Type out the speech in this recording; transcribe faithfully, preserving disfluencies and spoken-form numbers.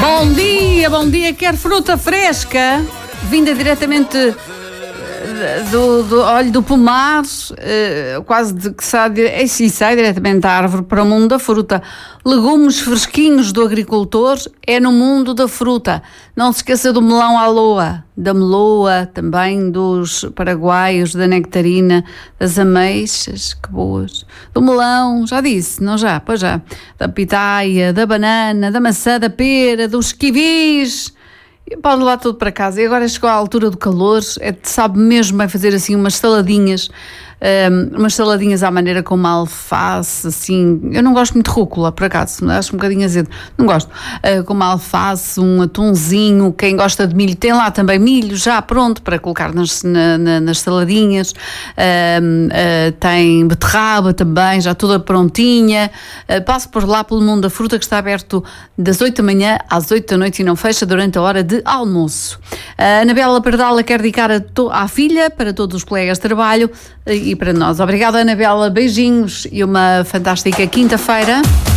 Bom dia, bom dia. Quer fruta fresca, vinda diretamente do, do óleo do pomar, uh, quase de que sai, é, sim, sai diretamente da árvore para o mundo da fruta. Legumes fresquinhos do agricultor é no mundo da fruta. Não se esqueça do melão à loa, da meloa, também dos paraguaios, da nectarina, das ameixas, que boas. Do melão, já disse, não já? Pois já. Da pitaia, da banana, da maçã, da pera, dos kiwis. Pode levar tudo para casa. E agora chegou à altura do calor, é, sabe mesmo, vai fazer assim umas saladinhas, um, umas saladinhas à maneira com uma alface, assim. Eu não gosto muito de rúcula, por acaso, acho um bocadinho azedo, não gosto. Uh, com uma alface, um atunzinho, quem gosta de milho, tem lá também milho já pronto para colocar nas, na, na, nas saladinhas. Uh, uh, tem beterraba também, já toda prontinha. Uh, passo por lá pelo mundo da fruta, que está aberto das oito da manhã às oito da noite e não fecha durante a hora de almoço. A Anabela Pardala quer dedicar a to- à filha, para todos os colegas de trabalho e para nós. Obrigada, Anabela, beijinhos e uma fantástica quinta-feira.